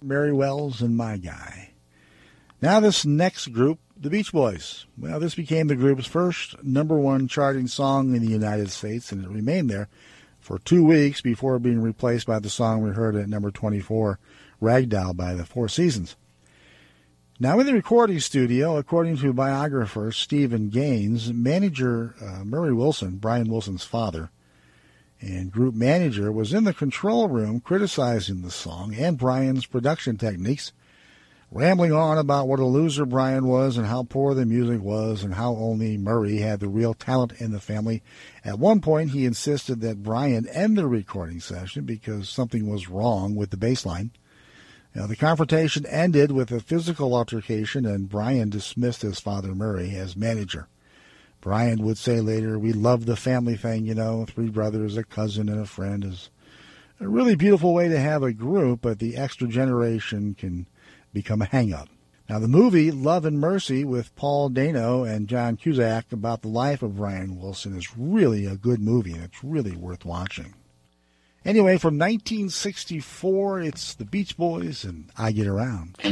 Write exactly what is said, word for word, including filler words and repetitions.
Mary Wells and My Guy. Now this next group, the Beach Boys. Well, this became the group's first number one charting song in the United States, and it remained there for two weeks before being replaced by the song we heard at number twenty-four, Ragdoll by the Four Seasons. Now in the recording studio, according to biographer Stephen Gaines, manager uh, Murray Wilson, Brian Wilson's father, and group manager was in the control room criticizing the song and Brian's production techniques, rambling on about what a loser Brian was and how poor the music was and how only Murray had the real talent in the family. At one point, he insisted that Brian end the recording session because something was wrong with the bass line. Now, the confrontation ended with a physical altercation, and Brian dismissed his father, Murray, as manager. Brian would say later, "We love the family thing, you know, three brothers, a cousin, and a friend is a really beautiful way to have a group, but the extra generation can become a hang-up." Now, the movie Love and Mercy with Paul Dano and John Cusack about the life of Brian Wilson is really a good movie, and it's really worth watching. Anyway, from nineteen sixty-four, it's the Beach Boys and I Get Around.